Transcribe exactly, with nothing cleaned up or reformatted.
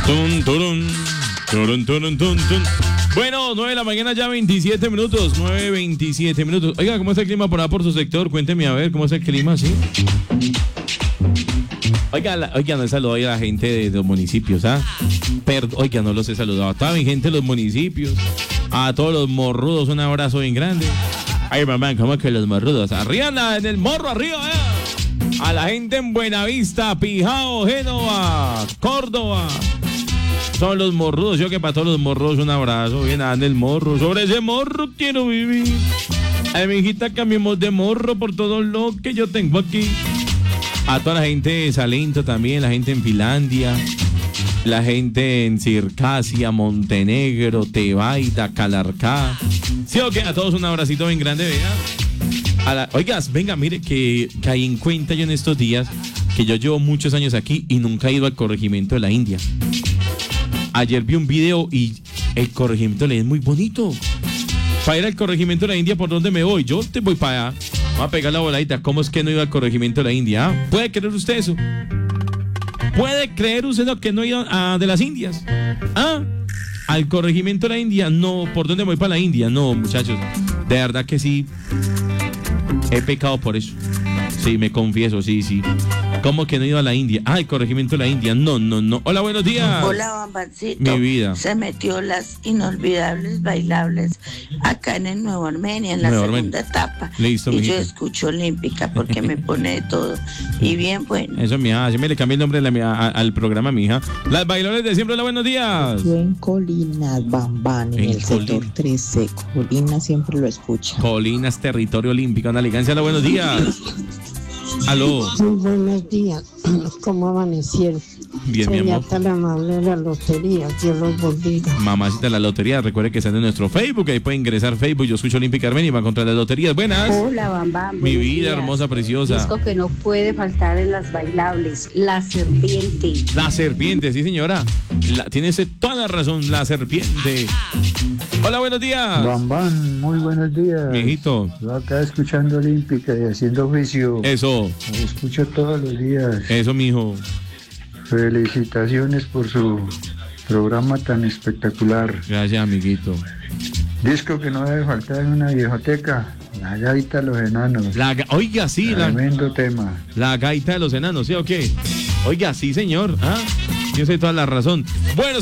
Tun, turun, turun, turun, tun, tun. Bueno, nueve de la mañana ya veintisiete minutos, nueve veintisiete minutos. Oiga, ¿cómo está el clima por ahí por su sector? Cuénteme a ver, ¿cómo está el clima, sí? Oiga, la, oiga, no he saludado a la gente de los municipios, ¿ah? Pero, oiga, no los he saludado. A toda mi gente de los municipios, a todos los morrudos, un abrazo bien grande. Ay, mamá, ¿cómo que los morrudos? Arriba en el morro, arriba, ¿eh? A la gente en Buenavista, Pijao, Génova, Córdoba. Son los morrudos, yo que para todos los morros un abrazo, bien en el morro, sobre ese morro quiero vivir. Ay, mi hijita, cambiemos de morro por todo lo que yo tengo aquí. A toda la gente de Salento también, la gente en Finlandia, la gente en Circasia, Montenegro, Tebaida, Calarcá. Sí, ok, a todos un abracito bien grande, vea. A la, oigas, venga, mire, que caí en cuenta yo en estos días que yo llevo muchos años aquí y nunca he ido al corregimiento de la India. Ayer vi un video y el corregimiento de la India es muy bonito. Para ir al corregimiento de la India, ¿por dónde me voy? Yo te voy para allá. Vamos a pegar la voladita. ¿Cómo es que no iba al corregimiento de la India? ¿Ah? ¿Puede creer usted eso? ¿Puede creer usted lo que no iba a, de las Indias? ¿Ah? ¿Al corregimiento de la India? No. ¿Por dónde voy para la India? No, muchachos. De verdad que sí. He pecado por eso. Sí, me confieso, sí, sí. ¿Cómo que no iba a la India? Ah, el corregimiento de la India. No, no, no. Hola, buenos días. Hola, Bambancito. Mi vida. Se metió las inolvidables bailables acá en el Nuevo Armenia, en la Nuevo segunda Armenia. etapa. Listo, y mijita. yo escucho Olímpica porque me pone de todo. Y bien, bueno. Eso, mija. Así me le cambié el nombre de la, mía, a, al programa, mija. Las bailables de siempre. Hola, buenos días. Yo en Colinas, Bambán, en, En el sector Colina. trece. Colinas siempre lo escucha. Colinas, territorio olímpico. Ana Elegancia, hola, buenos días. Aló. Muy buenos días. ¿Cómo amanecieron? Bien, mi Soy amor. tan amable de la lotería. Dios los bendiga. Mamacita, la lotería. Recuerde que están en nuestro Facebook. Ahí puede ingresar Facebook. Yo escucho Olímpica Armenia y va contra las loterías. Buenas. Hola, Bambam. Mi buenos vida días. hermosa, preciosa. Disco que no puede faltar en las bailables, La Serpiente. La serpiente, sí, señora. La, tiene ese- toda la razón, la serpiente. Hola, buenos días. Bambán, muy buenos días. Mijito. Yo acá escuchando Olímpica y haciendo oficio. Eso, Lo escucho todos los días. eso, mijo. Felicitaciones por su programa tan espectacular. Gracias, amiguito. Disco que no debe faltar en una viejoteca. La gaita de los enanos. La, ga- oiga, sí, la, Tremendo tema. la gaita de los enanos, ¿sí o qué? Oiga, sí, señor. ¿Ah? Yo sé toda la razón. Bueno,